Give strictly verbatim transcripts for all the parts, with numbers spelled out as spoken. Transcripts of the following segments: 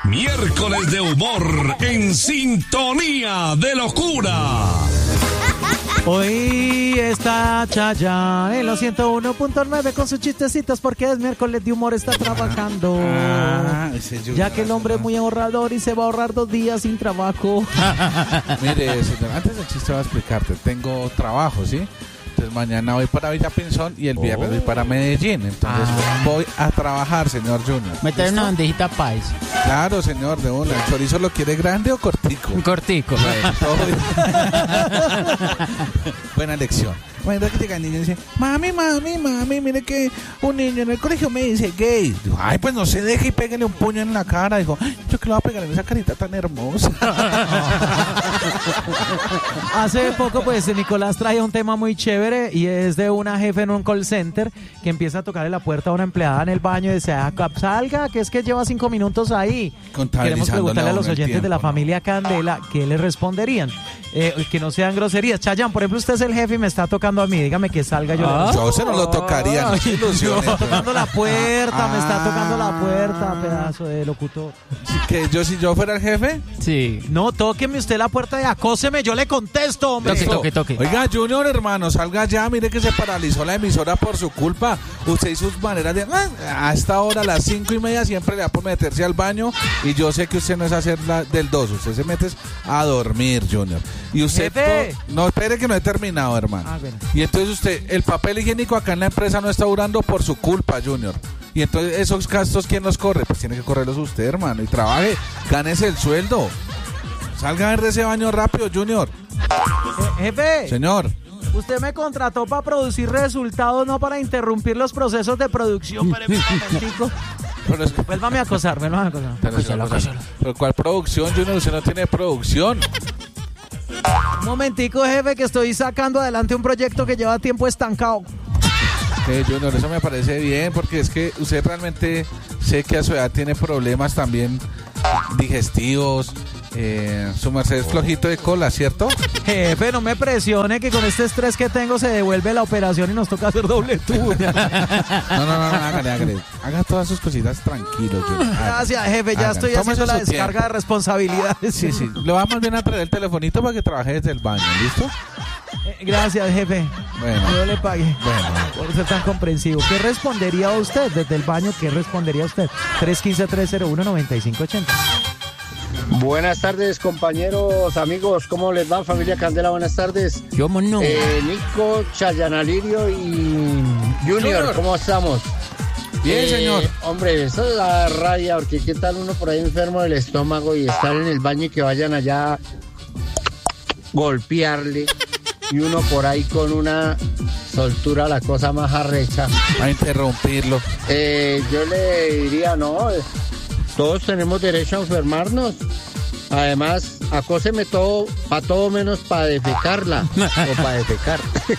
Miércoles de humor en sintonía de locura. Hoy está Chayanne en los ciento uno punto nueve con sus chistecitos porque es miércoles de humor, está trabajando. Ah, ya que el hombre es muy ahorrador y se va a ahorrar dos días sin trabajo. Mire, señor, antes del chiste voy a explicarte. Tengo trabajo, ¿sí? Entonces mañana voy para Villapinzón y el viernes voy para Medellín. Entonces Ah. voy a trabajar, señor Junior. Meter una bandejita país. Claro, señor, de una. ¿El chorizo lo quiere grande o cortico? Un cortico. Bueno, todo bien. Buena lección. Bueno, que llega el niño y dice, mami, mami, mami, mire que un niño en el colegio me dice gay. Digo, ay, pues no se deje y pégale un puño en la cara. Dijo, "Ay, yo que le voy a pegar en esa carita tan hermosa." Hace poco, pues, Nicolás trae un tema muy chévere y es de una jefe en un call center que empieza a tocarle la puerta a una empleada en el baño y dice, ah, salga, que es que lleva cinco minutos ahí. Queremos preguntarle a los oyentes de la familia Candela qué le responderían. Eh, que no sean groserías. Chayanne, por ejemplo, usted es el jefe y me está tocando a mí. Dígame que salga yo. Ah, yo se no lo tocaría, no se ilusione. Me está tocando la puerta, me está Ah. tocando la puerta, pedazo de locutor. Sí, que yo, si yo fuera el jefe, Sí. No, tóqueme usted la puerta y acóseme, yo le contesto, hombre. Toque, toque, toque. oiga, Junior, hermano, salga ya, mire que se paralizó la emisora por su culpa. Usted y sus maneras de... A esta hora, a las cinco y media, siempre le da por meterse al baño. Y yo sé que usted no es hacer la del dos, usted se mete a dormir, Junior. Y usted... Jefe. to- No, espere que no he terminado, hermano. Ah, bueno. Y entonces usted, el papel higiénico acá en la empresa no está durando por su culpa, Junior. Y entonces esos gastos, ¿quién los corre? Pues tiene que correrlos usted, hermano. Y trabaje, gánese el sueldo. Salga a ver de ese baño rápido, Junior. Eh, jefe. Señor. Usted me contrató para producir resultados, no para interrumpir los procesos de producción. Espéreme un momentico. Pero es que... Vuélvame a acosar, vuélvame a acosar. Pero, Acósalo, acósalo. pero ¿cuál producción, Junior? Usted no tiene producción. Un momentico, jefe, que estoy sacando adelante un proyecto que lleva tiempo estancado. Eh, Junior, eso me parece bien, porque es que usted realmente sé que a su edad tiene problemas también digestivos. Eh, su merced es flojito de cola, ¿cierto? Jefe, no me presione que con este estrés que tengo se devuelve la operación y nos toca hacer doble tour. No, no, no, no, hágale, hágale. Haga todas sus cositas tranquilos, Junior. Hágale. Gracias, jefe, ya Hágale. estoy Tómese haciendo la su descarga tiempo. de responsabilidades. Sí, sí. Le vamos bien a traer el telefonito para que trabaje desde el baño, ¿listo? Eh, Gracias, jefe. Bueno. Yo le pagué Bueno. por ser tan comprensivo. ¿Qué respondería usted desde el baño? ¿Qué respondería usted? tres uno cinco, tres cero uno, nueve cinco ocho cero. Buenas tardes, compañeros, amigos, ¿cómo les va, familia Candela? Buenas tardes. Yo no. Eh, Nico, Chayanne Alirio y Junior, Junior. ¿cómo estamos? Bien, Eh, señor. Hombre, eso es la rabia, porque qué tal uno por ahí enfermo del estómago y estar en el baño y que vayan allá a golpearle y uno por ahí con una soltura, la cosa más arrecha. A interrumpirlo. Eh, yo le diría, no, eh, todos tenemos derecho a enfermarnos. Además, acóseme todo, para todo menos para defecarla o para defecar.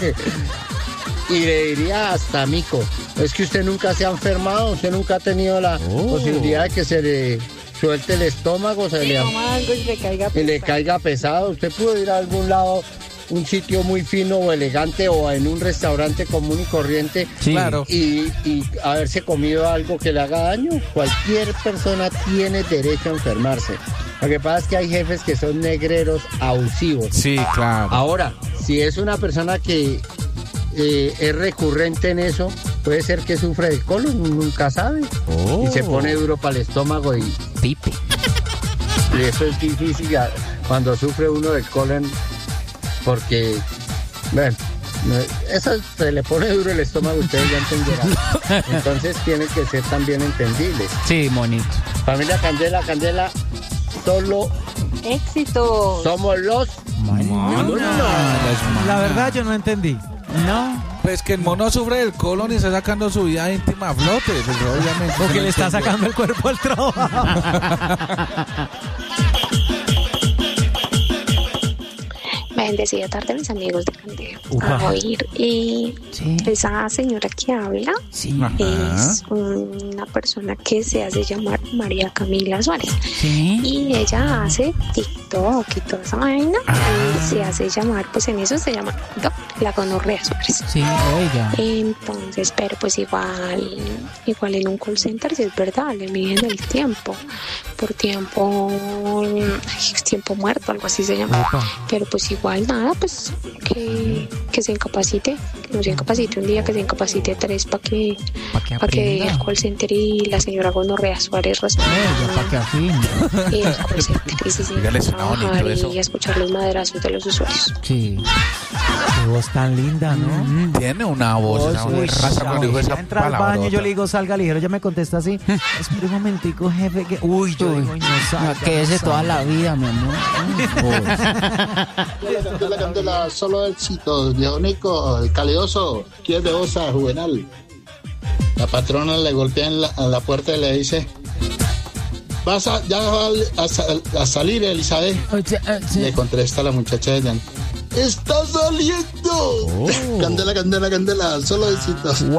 Y le diría hasta mico, es que usted nunca se ha enfermado, usted nunca ha tenido la Oh. posibilidad de que se le suelte el estómago, se le, y le caiga y le caiga pesado. Usted pudo ir a algún lado, un sitio muy fino o elegante o en un restaurante común y corriente Sí. Claro. y, y haberse comido algo que le haga daño. Cualquier persona tiene derecho a enfermarse. Lo que pasa es que hay jefes que son negreros abusivos. Sí, claro. Ahora, si es una persona que eh, es recurrente en eso, puede ser que sufre de colon, nunca sabe. Oh. Y se pone duro para el estómago y, Pipe. y eso es difícil ya cuando sufre uno del colon porque, bueno, no, eso se le pone duro el estómago, ustedes ya entenderán. Entonces tienen que ser también entendibles. Sí, monito. Familia Candela, Candela, solo éxito. somos los... La verdad, yo no entendí. No. Pues que el mono sufre del colon y está sacando su vida íntima a flote, pues obviamente. Porque no le está entendió. sacando el cuerpo al trabajo. Bendecida tarde, mis amigos de Candela. Ufa. A oír. Y Sí. esa señora que habla Sí. Ajá. es una persona que se hace llamar María Camila Suárez. Sí. Y ella hace TikTok. TikTok y toda esa vaina. Y se hace llamar, pues en eso se llama doc, la gonorrea Suárez. Sí, oiga. Entonces, pero pues igual, igual en un call center, si es verdad, le miden el tiempo, por tiempo, ay, tiempo muerto, algo así se llama. Opa. Pero pues igual nada, pues que, que se incapacite, que no se incapacite un día, que se incapacite tres para que, Pa' que para que aprenda. el call center y la señora gonorrea Suárez respondan. Oiga, para que afine. Y el call center y se sienten Dígale, a suena bonito trabajar eso. y a escuchar los maderazos de los usuarios. Sí. Qué voz tan linda, ¿no? Tiene una voz, esa Uy, raza cuando dijo esa ella entra al baño, palabrota. yo le digo, salga ligero, ella me contesta así, espera un momentico, jefe, que... Uy, yo Uy, digo, "Ay, no no, salga, quédese no toda salga". la vida, mi amor. Candela, candela, solo éxitos, viejo Nico, el calidoso, ¿quién de osa, Juvenal? La patrona le golpea en la, a la puerta y le dice, vas a, ya va a, sal- a salir, Elizabeth. Oye, eh, sí. Le contesta la muchacha de Jan, ¡está saliendo! Candela, candela, candela, solo éxitos. Wow.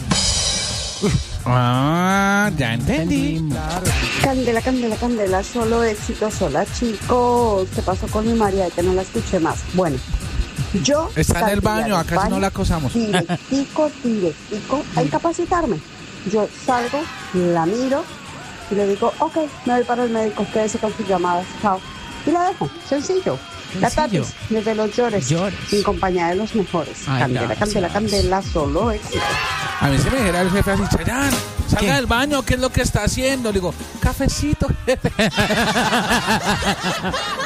Ah, ya entendí. Candela, candela, candela, solo éxitos, hola chicos, ¿qué pasó con mi María? Que no la escuché más. Bueno, yo Está en el saldría baño, del acá si no la acosamos. Directico, directico, a incapacitarme. Yo salgo, la miro y le digo, ok, me voy para el médico, quédese con sus llamadas, chao. Y la dejo, sencillo. La Sencillo. Tatis, desde los llores, Llores. en compañía de los mejores. Ay, Candela, gracias. candela, candela, solo éxito. A mí se me dijera el jefe así, Chayanne, salga ¿Qué? del baño, ¿qué es lo que está haciendo? Le digo, cafecito, jefe.